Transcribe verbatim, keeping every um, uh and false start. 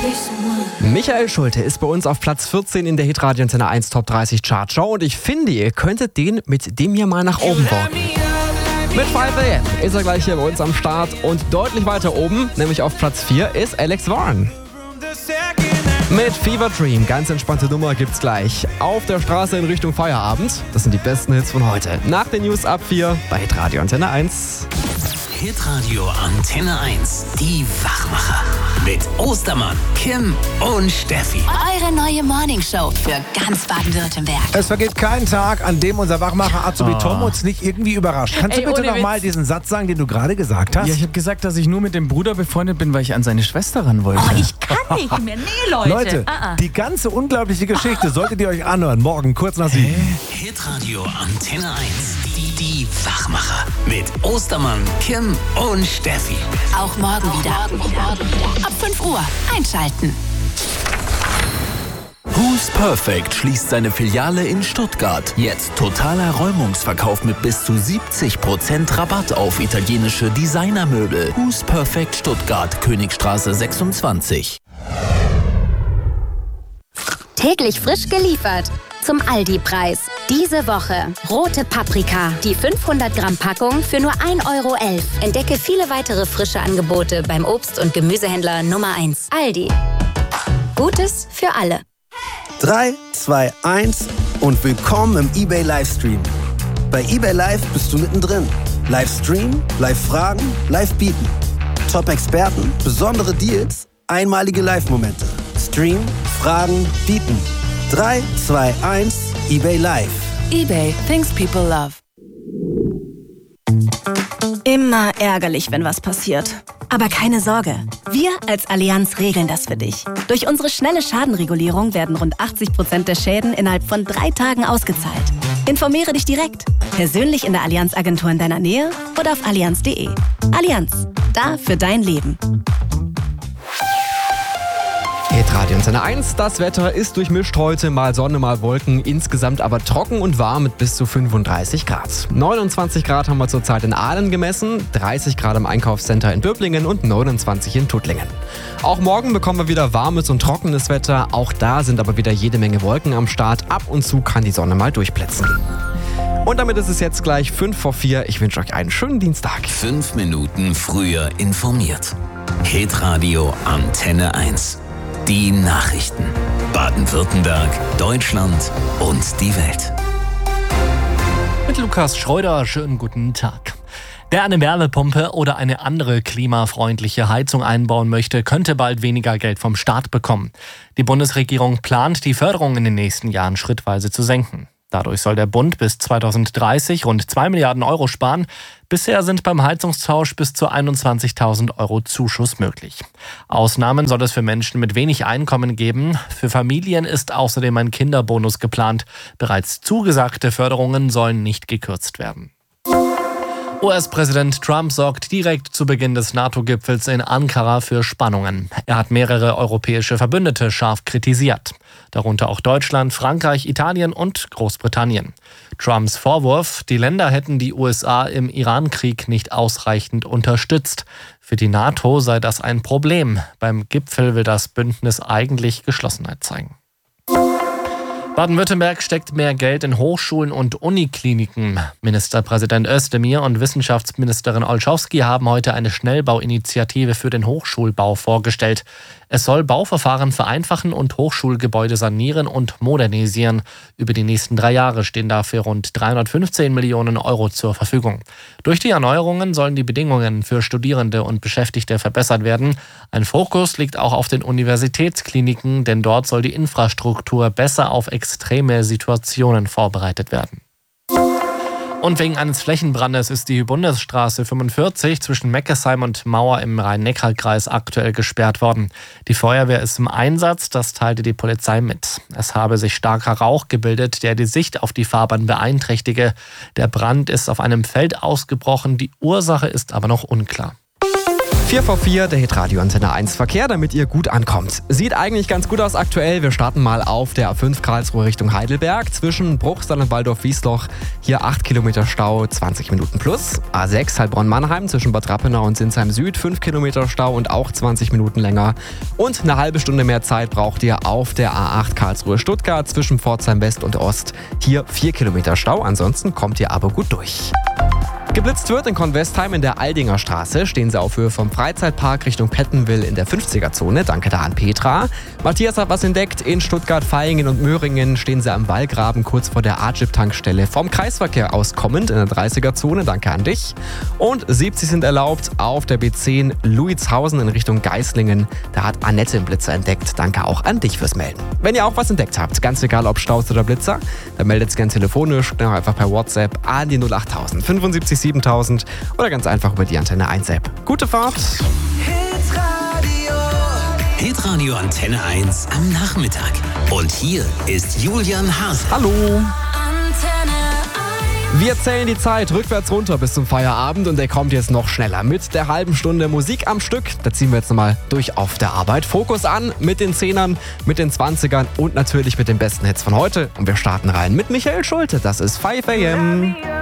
Michael Schulte ist bei uns auf Platz vierzehn in der Hitradio Antenne eins Top dreißig Chartshow und ich finde, ihr könntet den mit dem hier mal nach oben walken. Mit five a m ist er gleich hier bei uns am Start und deutlich weiter oben, nämlich auf Platz vier, ist Alex Warren. Mit Fever Dream, ganz entspannte Nummer gibt's gleich. Auf der Straße in Richtung Feierabend. Das sind die besten Hits von heute. Nach den News ab vier bei Hitradio Antenne eins. Hitradio Antenne eins, die Wachmacher. Mit Ostermann, Kim und Steffi. Eure neue Morningshow für ganz Baden-Württemberg. Es vergeht kein Tag, an dem unser Wachmacher Azubi oh. Tom uns nicht irgendwie überrascht. Kannst Ey, du bitte nochmal diesen Satz sagen, den du gerade gesagt hast? Ja, ich habe gesagt, dass ich nur mit dem Bruder befreundet bin, weil ich an seine Schwester ran wollte. Oh, ich kann nicht mehr. Nee, Leute. Leute, ah, ah. die ganze unglaubliche Geschichte solltet ihr euch anhören. Morgen kurz nach sieben. Hitradio Antenne eins. Die, die Wachmacher. Mit Ostermann, Kim und Steffi. Auch morgen wieder. Ab fünf Uhr einschalten. Who's Perfect schließt seine Filiale in Stuttgart. Jetzt totaler Räumungsverkauf mit bis zu siebzig Prozent Rabatt auf italienische Designermöbel. Who's Perfect Stuttgart, Königstraße sechsundzwanzig. Täglich frisch geliefert. Zum Aldi-Preis. Diese Woche rote Paprika, die fünfhundert Gramm Packung für nur ein Euro elf. Entdecke viele weitere frische Angebote beim Obst- und Gemüsehändler Nummer eins. Aldi. Gutes für alle. drei, zwei, eins und willkommen im eBay Livestream. Bei eBay Live bist du mittendrin. Livestream, Live-Fragen, Live-Bieten. Top-Experten, besondere Deals, einmalige Live-Momente. Stream, Fragen, Bieten. drei, zwei, eins, eBay Live. eBay, things people love. Immer ärgerlich, wenn was passiert. Aber keine Sorge, wir als Allianz regeln das für dich. Durch unsere schnelle Schadenregulierung werden rund achtzig Prozent der Schäden innerhalb von drei Tagen ausgezahlt. Informiere dich direkt, persönlich in der Allianz-Agentur in deiner Nähe oder auf allianz punkt de. Allianz, da für dein Leben. Hitradio Antenne eins, das Wetter ist durchmischt heute, mal Sonne, mal Wolken, insgesamt aber trocken und warm mit bis zu fünfunddreißig Grad. neunundzwanzig Grad haben wir zurzeit in Aalen gemessen, dreißig Grad im Einkaufscenter in Böblingen und neunundzwanzig in Tuttlingen. Auch morgen bekommen wir wieder warmes und trockenes Wetter, auch da sind aber wieder jede Menge Wolken am Start, ab und zu kann die Sonne mal durchblitzen. Und damit ist es jetzt gleich fünf vor vier, ich wünsche euch einen schönen Dienstag. Fünf Minuten früher informiert. Hitradio Antenne eins. Die Nachrichten. Baden-Württemberg, Deutschland und die Welt. Mit Lukas Schreuder, schönen guten Tag. Wer eine Wärmepumpe oder eine andere klimafreundliche Heizung einbauen möchte, könnte bald weniger Geld vom Staat bekommen. Die Bundesregierung plant, die Förderung in den nächsten Jahren schrittweise zu senken. Dadurch soll der Bund bis zweitausenddreißig rund zwei Milliarden Euro sparen. Bisher sind beim Heizungstausch bis zu einundzwanzigtausend Euro Zuschuss möglich. Ausnahmen soll es für Menschen mit wenig Einkommen geben. Für Familien ist außerdem ein Kinderbonus geplant. Bereits zugesagte Förderungen sollen nicht gekürzt werden. U S-Präsident Trump sorgt direkt zu Beginn des NATO-Gipfels in Ankara für Spannungen. Er hat mehrere europäische Verbündete scharf kritisiert. Darunter auch Deutschland, Frankreich, Italien und Großbritannien. Trumps Vorwurf, die Länder hätten die U S A im Iran-Krieg nicht ausreichend unterstützt. Für die NATO sei das ein Problem. Beim Gipfel will das Bündnis eigentlich Geschlossenheit zeigen. Baden-Württemberg steckt mehr Geld in Hochschulen und Unikliniken. Ministerpräsident Özdemir und Wissenschaftsministerin Olschowski haben heute eine Schnellbauinitiative für den Hochschulbau vorgestellt. Es soll Bauverfahren vereinfachen und Hochschulgebäude sanieren und modernisieren. Über die nächsten drei Jahre stehen dafür rund dreihundertfünfzehn Millionen Euro zur Verfügung. Durch die Erneuerungen sollen die Bedingungen für Studierende und Beschäftigte verbessert werden. Ein Fokus liegt auch auf den Universitätskliniken, denn dort soll die Infrastruktur besser auf extreme Situationen vorbereitet werden. Und wegen eines Flächenbrandes ist die Bundesstraße fünfundvierzig zwischen Meckesheim und Mauer im Rhein-Neckar-Kreis aktuell gesperrt worden. Die Feuerwehr ist im Einsatz, das teilte die Polizei mit. Es habe sich starker Rauch gebildet, der die Sicht auf die Fahrbahn beeinträchtige. Der Brand ist auf einem Feld ausgebrochen, die Ursache ist aber noch unklar. vier vor vier, der Hitradio Antenne eins Verkehr, damit ihr gut ankommt. Sieht eigentlich ganz gut aus aktuell. Wir starten mal auf der A fünf Karlsruhe Richtung Heidelberg. Zwischen Bruchsal und Waldorf-Wiesloch hier acht Kilometer Stau, zwanzig Minuten plus. A sechs Heilbronn-Mannheim zwischen Bad Rappenau und Sinsheim Süd, fünf Kilometer Stau und auch zwanzig Minuten länger. Und eine halbe Stunde mehr Zeit braucht ihr auf der A acht Karlsruhe-Stuttgart zwischen Pforzheim West und Ost. Hier vier Kilometer Stau, ansonsten kommt ihr aber gut durch. Geblitzt wird in Convestheim in der Aldinger Straße. Stehen sie auf Höhe vom Freizeitpark Richtung Pettenwil in der fünfziger-Zone. Danke da an Petra. Matthias hat was entdeckt. In Stuttgart, Vaihingen und Möhringen stehen sie am Wallgraben kurz vor der A-Jeep-Tankstelle. Vom Kreisverkehr aus kommend in der dreißiger-Zone. Danke an dich. Und siebzig sind erlaubt auf der B zehn Luitshausen in Richtung Geislingen. Da hat Annette einen Blitzer entdeckt. Danke auch an dich fürs Melden. Wenn ihr auch was entdeckt habt, ganz egal ob Staus oder Blitzer, dann meldet es gerne telefonisch, dann einfach per WhatsApp an die null acht null null fünfundsiebzig siebentausend oder ganz einfach über die Antenne eins App. Gute Fahrt! Hitradio. Hitradio Antenne eins am Nachmittag. Und hier ist Julian Haas. Hallo! Wir zählen die Zeit rückwärts runter bis zum Feierabend und der kommt jetzt noch schneller. Mit der halben Stunde Musik am Stück, da ziehen wir jetzt nochmal durch auf der Arbeit. Fokus an mit den Zehnern, mit den Zwanzigern und natürlich mit den besten Hits von heute. Und wir starten rein mit Michael Schulte, das ist fünf a m.